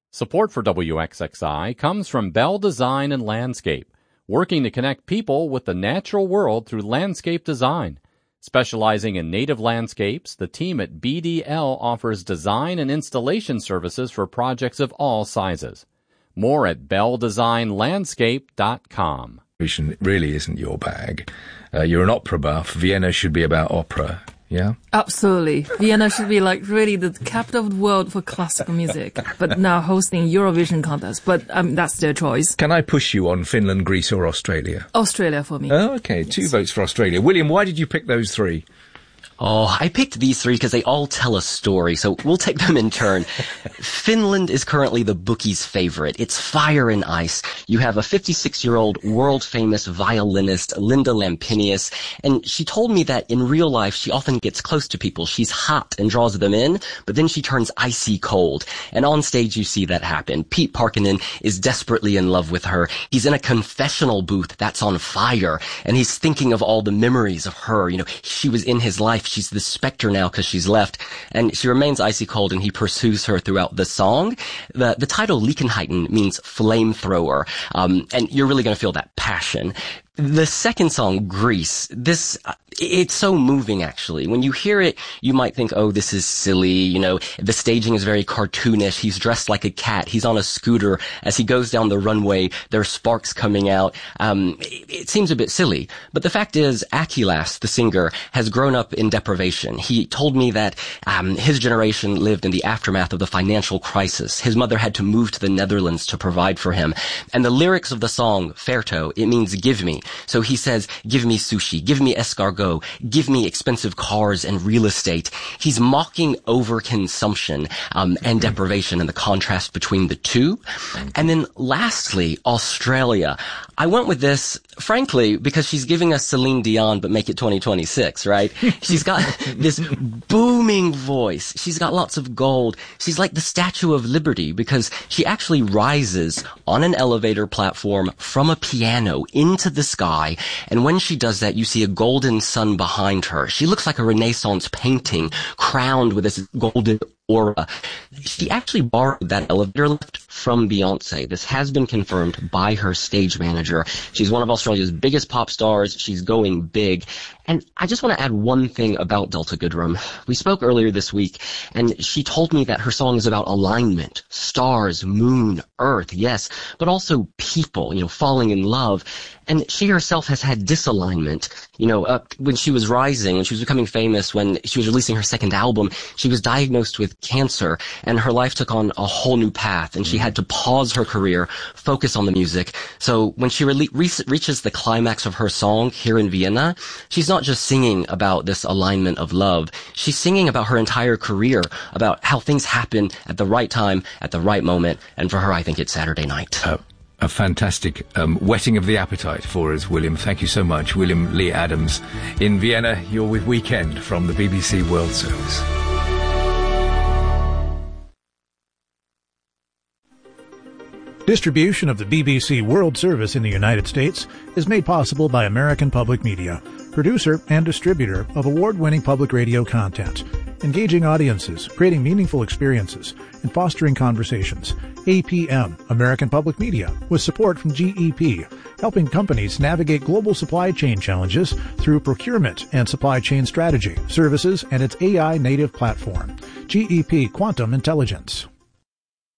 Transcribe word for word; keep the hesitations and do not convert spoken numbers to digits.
Support for W X X I comes from Bell Design and Landscape, working to connect people with the natural world through landscape design. Specializing in native landscapes, the team at B D L offers design and installation services for projects of all sizes. More at bell design landscape dot com. It really isn't your bag. Uh, you're an opera buff. Vienna should be about opera. Yeah? Absolutely. Vienna should be like really the capital of the world for classical music, but now hosting Eurovision contest. But um, that's their choice. Can I push you on Finland, Greece or Australia? Australia for me. Oh, okay. Yes. Two votes for Australia. William, why did you pick those three? Oh, I picked these three because they all tell a story, so we'll take them in turn. Finland is currently the bookies' favorite. It's fire and ice. You have a fifty-six-year-old world-famous violinist, Linda Lampinius, and she told me that in real life she often gets close to people. She's hot and draws them in, but then she turns icy cold. And on stage you see that happen. Pete Parkkinen is desperately in love with her. He's in a confessional booth that's on fire, and he's thinking of all the memories of her. You know, she was in his life. She's the specter now because she's left, and she remains icy cold, and he pursues her throughout the song. The the title Likenheiten means flamethrower, um, and you're really going to feel that passion. The second song, Grease, this, uh, it's so moving, actually. When you hear it, you might think, oh, this is silly, you know, the staging is very cartoonish, he's dressed like a cat, he's on a scooter, as he goes down the runway, there are sparks coming out. Um, it, it seems a bit silly. But the fact is, Achilles, the singer, has grown up in deprivation. He told me that um, his generation lived in the aftermath of the financial crisis. His mother had to move to the Netherlands to provide for him. And the lyrics of the song, Ferto, it means give me. So he says, give me sushi, give me escargot, give me expensive cars and real estate. He's mocking overconsumption um, and deprivation and the contrast between the two. And then lastly, Australia. I went with this, frankly, because she's giving us Celine Dion, but make it twenty twenty-six, right? She's got this booming voice. She's got lots of gold. She's like the Statue of Liberty because she actually rises on an elevator platform from a piano into the sky. And when she does that, you see a golden sun behind her. She looks like a Renaissance painting crowned with this golden aura. She actually borrowed that elevator lift from Beyonce. This has been confirmed by her stage manager. She's one of Australia's biggest pop stars. She's going big. And I just want to add one thing about Delta Goodrem. We spoke earlier this week, and she told me that her song is about alignment, stars, moon, earth, yes, but also people, you know, falling in love. And she herself has had disalignment. You know, uh, when she was rising, when she was becoming famous, when she was releasing her second album, she was diagnosed with cancer, and her life took on a whole new path, and she had to pause her career, focus on the music. So when she re- re- reaches the climax of her song here in Vienna, she's not just singing about this alignment of love. She's singing about her entire career, about how things happen at the right time, at the right moment, and for her, I think it's Saturday night. Oh. A fantastic um, whetting of the appetite for us, William. Thank you so much. William Lee Adams in Vienna. You're with Weekend from the B B C World Service. Distribution of the B B C World Service in the United States is made possible by American Public Media, producer and distributor of award-winning public radio content, engaging audiences, creating meaningful experiences, and fostering conversations. A P M, American Public Media, with support from G E P, helping companies navigate global supply chain challenges through procurement and supply chain strategy, services, and its A I native platform. G E P Quantum Intelligence.